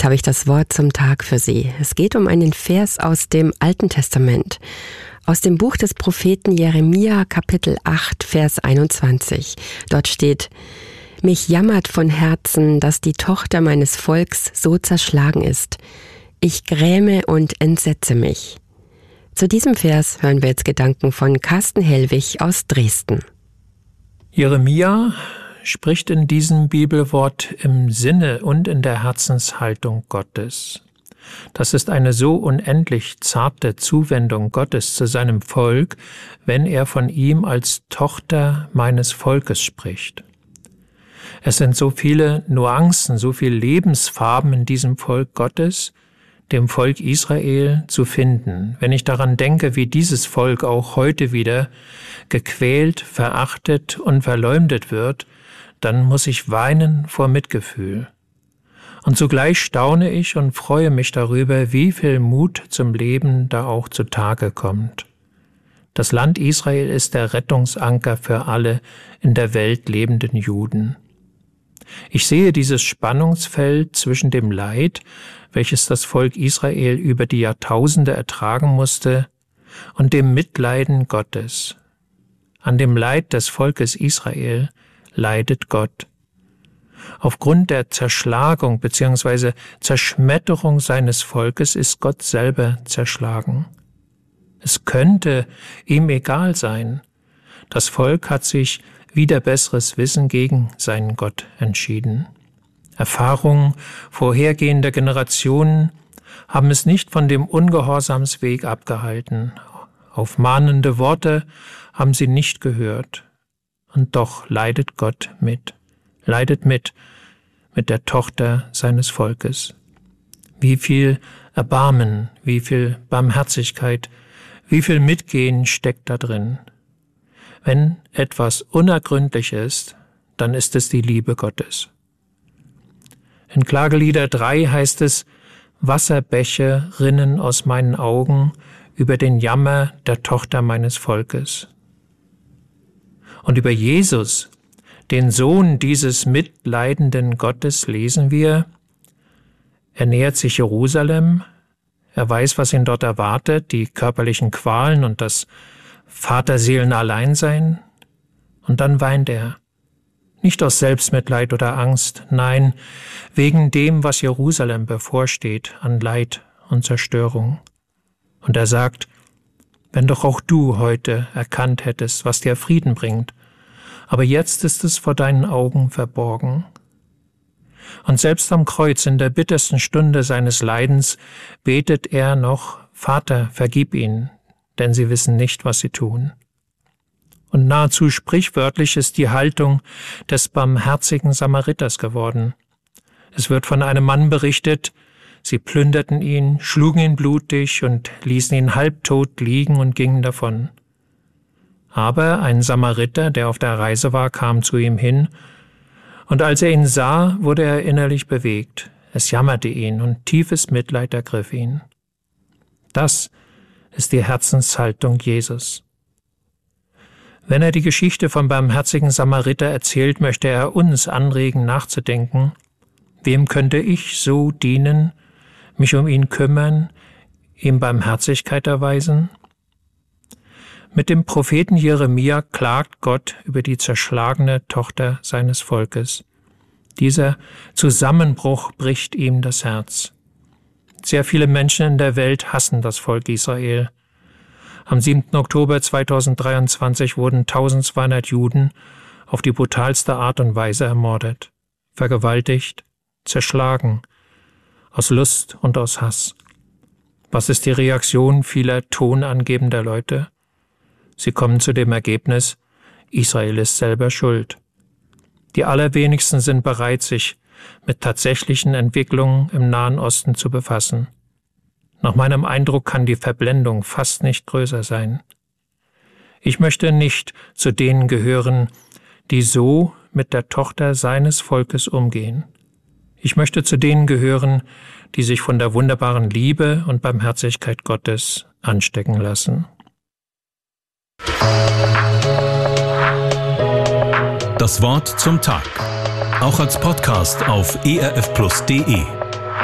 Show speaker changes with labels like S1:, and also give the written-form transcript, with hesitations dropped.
S1: Heute habe ich das Wort zum Tag für Sie. Es geht um einen Vers aus dem Alten Testament, aus dem Buch des Propheten Jeremia, Kapitel 8, Vers 21. Dort steht: Mich jammert von Herzen, dass die Tochter meines Volks so zerschlagen ist. Ich gräme und entsetze mich. Zu diesem Vers hören wir jetzt Gedanken von Carsten Hellwig aus Dresden.
S2: Jeremia spricht in diesem Bibelwort im Sinne und in der Herzenshaltung Gottes. Das ist eine so unendlich zarte Zuwendung Gottes zu seinem Volk, wenn er von ihm als Tochter meines Volkes spricht. Es sind so viele Nuancen, so viele Lebensfarben in diesem Volk Gottes, dem Volk Israel, zu finden. Wenn ich daran denke, wie dieses Volk auch heute wieder gequält, verachtet und verleumdet wird, dann muss ich weinen vor Mitgefühl. Und zugleich staune ich und freue mich darüber, wie viel Mut zum Leben da auch zutage kommt. Das Land Israel ist der Rettungsanker für alle in der Welt lebenden Juden. Ich sehe dieses Spannungsfeld zwischen dem Leid, welches das Volk Israel über die Jahrtausende ertragen musste, und dem Mitleiden Gottes. An dem Leid des Volkes Israel leidet Gott. Aufgrund der Zerschlagung bzw. Zerschmetterung seines Volkes ist Gott selber zerschlagen. Es könnte ihm egal sein. Das Volk hat sich wider besseres Wissen gegen seinen Gott entschieden. Erfahrungen vorhergehender Generationen haben es nicht von dem Ungehorsamsweg abgehalten. Auf mahnende Worte haben sie nicht gehört. Und doch leidet Gott mit. Leidet mit der Tochter seines Volkes. Wie viel Erbarmen, wie viel Barmherzigkeit, wie viel Mitgehen steckt da drin. Wenn etwas unergründlich ist, dann ist es die Liebe Gottes. In Klagelieder 3 heißt es: Wasserbäche rinnen aus meinen Augen über den Jammer der Tochter meines Volkes. Und über Jesus, den Sohn dieses mitleidenden Gottes, lesen wir: Er nähert sich Jerusalem, er weiß, was ihn dort erwartet, die körperlichen Qualen und das Vaterseelen-Alleinsein, und dann weint er. Nicht aus Selbstmitleid oder Angst, nein, wegen dem, was Jerusalem bevorsteht an Leid und Zerstörung. Und er sagt: Wenn doch auch du heute erkannt hättest, was dir Frieden bringt, aber jetzt ist es vor deinen Augen verborgen. Und selbst am Kreuz, in der bittersten Stunde seines Leidens, betet er noch: Vater, vergib ihnen, denn sie wissen nicht, was sie tun. Und nahezu sprichwörtlich ist die Haltung des barmherzigen Samariters geworden. Es wird von einem Mann berichtet: Sie plünderten ihn, schlugen ihn blutig und ließen ihn halbtot liegen und gingen davon. Aber ein Samariter, der auf der Reise war, kam zu ihm hin, und als er ihn sah, wurde er innerlich bewegt. Es jammerte ihn und tiefes Mitleid ergriff ihn. Das ist die Herzenshaltung Jesus. Wenn er die Geschichte vom barmherzigen Samariter erzählt, möchte er uns anregen, nachzudenken: Wem könnte ich so dienen, mich um ihn kümmern, ihm Barmherzigkeit erweisen? Mit dem Propheten Jeremia klagt Gott über die zerschlagene Tochter seines Volkes. Dieser Zusammenbruch bricht ihm das Herz. Sehr viele Menschen in der Welt hassen das Volk Israel. Am 7. Oktober 2023 wurden 1200 Juden auf die brutalste Art und Weise ermordet, vergewaltigt, zerschlagen, aus Lust und aus Hass. Was ist die Reaktion vieler tonangebender Leute? Sie kommen zu dem Ergebnis: Israel ist selber schuld. Die allerwenigsten sind bereit, sich mit tatsächlichen Entwicklungen im Nahen Osten zu befassen. Nach meinem Eindruck kann die Verblendung fast nicht größer sein. Ich möchte nicht zu denen gehören, die so mit der Tochter seines Volkes umgehen. Ich möchte zu denen gehören, die sich von der wunderbaren Liebe und Barmherzigkeit Gottes anstecken lassen.
S3: Das Wort zum Tag. Auch als Podcast auf erfplus.de.